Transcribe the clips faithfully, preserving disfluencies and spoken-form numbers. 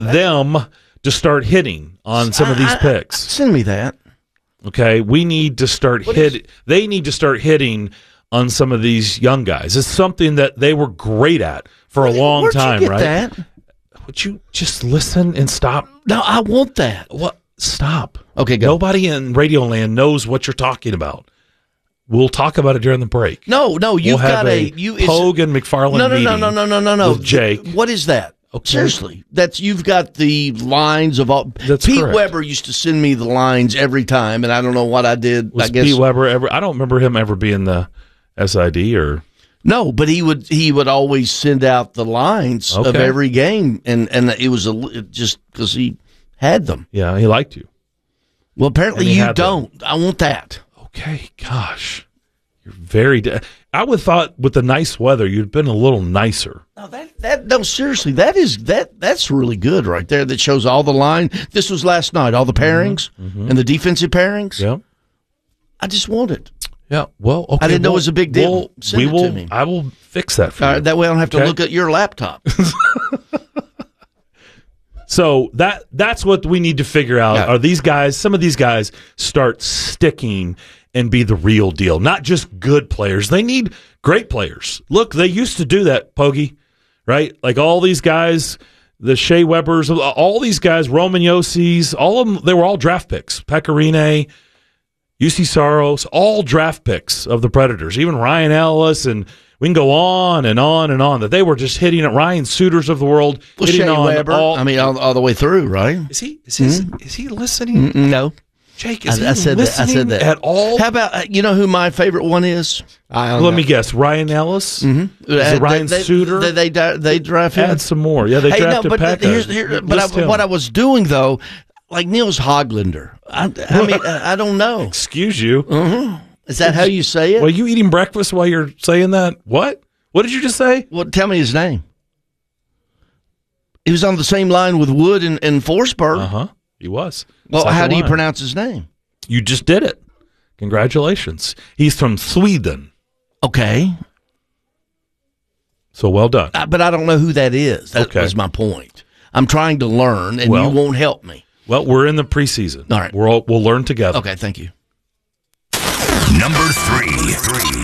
them to start hitting on some of these I, I, picks. Send me that. Okay, we need to start What hit. is- They need to start hitting on some of these young guys. It's something that they were great at for a long Where'd time, you get right? That? Would you just listen and stop? No, I want that. What? Stop. Okay, go. Nobody in Radio Land knows what you're talking about. We'll talk about it during the break. No, no, you've we'll have got a, a you. it's- Pogue and McFarland No, no, no, meeting no, no, no, no, no. with Jake. What is that? Okay. Seriously, that's you've got the lines of all. That's Pete correct. Weber used to send me the lines every time, and I don't know what I did. Was I guess Pete Weber ever? I don't remember him ever being the S I D or. no, but he would he would always send out the lines of Okay. every game, and and it was a it just because he had them. Yeah, he liked you. Well, apparently And he you had them. don't. I want that. Okay, gosh, you're very. De- I would have thought with the nice weather, you'd been a little nicer. No, that that no seriously, that is that that's really good right there. That shows all the line. This was last night, all the pairings Mm-hmm. and the defensive pairings. Yeah, I just want it. yeah. Well, okay. I didn't know it well, was a big deal. we'll- Send we it will. to me. I will fix that for All you. right, that way I don't have to Okay. look at your laptop. So that that's what we need to figure out. Yeah. Are these guys? Some of these guys start sticking and be the real deal, not just good players. They need great players. Look, they used to do that, Poggy, right? Like all these guys, the Shea Webbers, all these guys, Roman Yossi's, all of them. They were all draft picks. Pecorine, U C Saros, all draft picks of the Predators. Even Ryan Ellis, and we can go on and on and on. That they were just hitting at Ryan Suitors of the world, Well, hitting Shea on Weber. all. I mean, all, all the way through, right? Is he is, his, is he listening? No, Jake, is I, he I said that. I listening said that at all? How about uh, you know who my favorite one is? I Let me guess. Ryan Ellis? Mm-hmm. Is it Ryan they, Suter? They they, they, they draft him. Add some more. Yeah, they Hey, no, drafted but Pekka. here's, here, but List I, him. what I was doing though, like Niels Hoglander. I, I mean, I, I don't know. Excuse you. Is that how you say it? Well, you eating breakfast while you're saying that? What? What did you just say? Well, tell me his name. He was on the same line with Wood and, and Forsberg. Uh huh. He was. well, Second how do you line. pronounce his name? You just did it. Congratulations. He's from Sweden. Okay, So well done. uh, but I don't know who that is. That Okay. was my point. I'm trying to learn, and Well- you won't help me. Well, we're in the preseason. All right. We're all, we'll learn together. Okay, thank you. Number three. Three.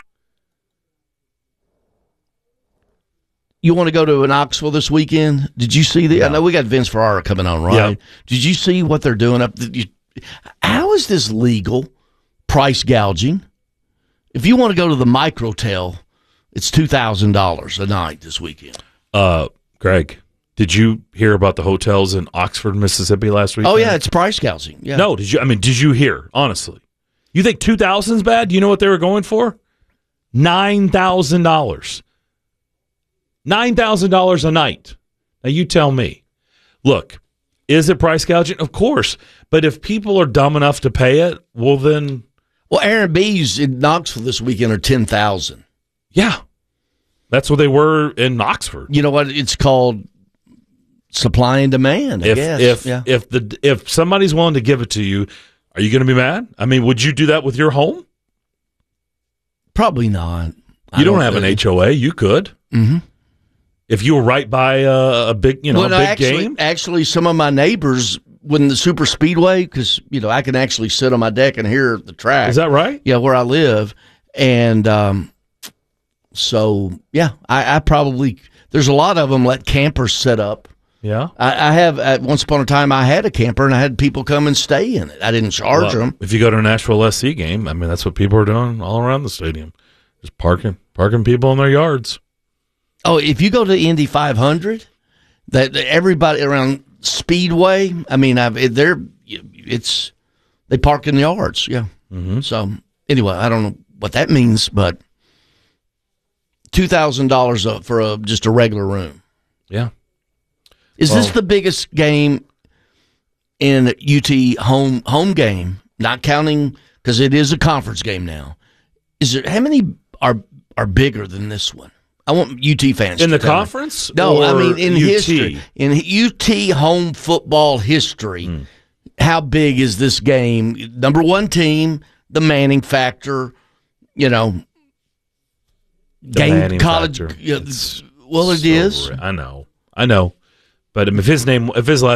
You want to go to an Knoxville this weekend? Did you see the? I know we got Vince Ferrara coming on, right? Yeah. Did you see what they're doing up? You, how is this legal? Price gouging. If you want to go to the Microtel, it's two thousand dollars a night this weekend. Uh, Greg, did you hear about the hotels in Oxford, Mississippi last week? Oh yeah, it's price gouging. Yeah. No, did you? I mean, did you hear? Honestly, you think two thousand is bad? Do you know what they were going for? Nine thousand dollars. Nine thousand dollars a night. Now you tell me. Look, is it price gouging? Of course, but if people are dumb enough to pay it, well then, Well, Aaron B's in Knoxville this weekend are ten thousand. yeah, that's what they were in Oxford. You know what? It's called supply and demand. I If guess. if yeah. if the if somebody's willing to give it to you, are you going to be mad? I mean, would you do that with your home? Probably not. I You don't, have an think. H O A. You could. Mm-hmm. If you were right by a, a big, you know, Well, a no, big actually, game. actually, some of my neighbors, when the super speedway, because you know I can actually sit on my deck and hear the track. Is that right? Yeah, where I live, and um, so yeah, I, I probably there's a lot of them let campers set up. Yeah. I, I have at once upon a time I had a camper and I had people come and stay in it. I didn't charge Well, them. if you go to a Nashville S C game, I mean, that's what people are doing all around the stadium. Just parking, parking people in their yards. Oh, if you go to Indy five hundred, that that everybody around Speedway, I mean, I've they're it's they park in the yards, yeah. Mm-hmm. So anyway, I don't know what that means, but two thousand dollars for a just a regular room. Yeah. Is Well- this the biggest game in U T home home game? Not counting because it is a conference game now. Is there how many are are bigger than this one? I want U T fans In to the tell me. conference? No, I or mean in U T? history, in U T home football history. Hmm. How big is this game? Number one team, the Manning factor. You know, The game Manning college. factor. yeah, It's well, it so is. ra- I know. I know. But if his name, if his last